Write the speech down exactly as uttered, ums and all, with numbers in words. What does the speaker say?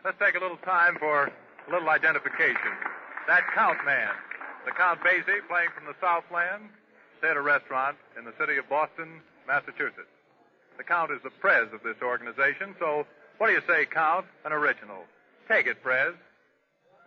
let's take a little time for a little identification. That Count man, the Count Basie, playing from the Southland, Theater Restaurant in the city of Boston, Massachusetts. The Count is the Prez of this organization, so what do you say, Count? An original. Take it, Prez.